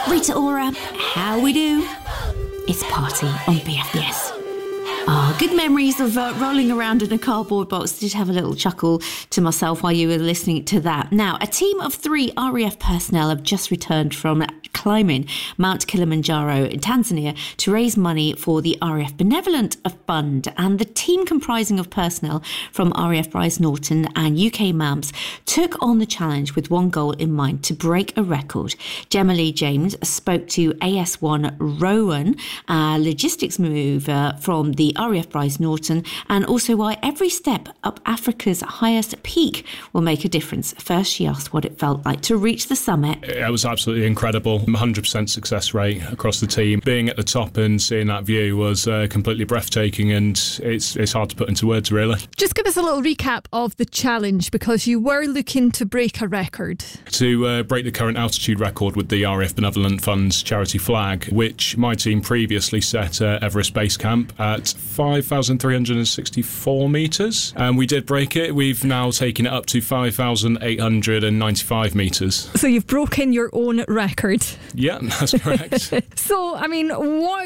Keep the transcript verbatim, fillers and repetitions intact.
Rita Ora, how we do? It's Party on B F B S. Ah, good memories of uh, rolling around in a cardboard box. Did have a little chuckle to myself while you were listening to that. Now, a team of three R A F personnel have just returned from climbing Mount Kilimanjaro in Tanzania to raise money for the R A F Benevolent Fund. And the team, comprising of personnel from R A F Brize Norton and U K MAMS, took on the challenge with one goal in mind: to break a record. Gemma Lee James spoke to A S one Rowan, a logistics mover from the R A F Brize Norton, and also why every step up Africa's highest peak will make a difference. First, she asked what it felt like to reach the summit. It was absolutely incredible. one hundred percent success rate across the team. Being at the top and seeing that view was uh, completely breathtaking, and it's it's hard to put into words, really. Just give us a little recap of the challenge, because you were looking to break a record. To uh, break the current altitude record with the R A F Benevolent Fund's charity flag, which my team previously set at Everest Base Camp at five thousand three hundred sixty-four metres, and we did break it. We've now taken it up to five thousand eight hundred ninety-five metres. So you've broken your own record. Yeah, that's correct. So, I mean, what